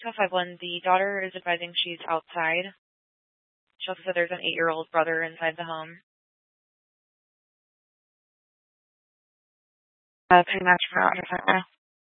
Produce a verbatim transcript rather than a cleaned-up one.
to five one. The daughter is advising she's outside. She also said there's an eight-year-old brother inside the home. Uh, pretty much for Roger.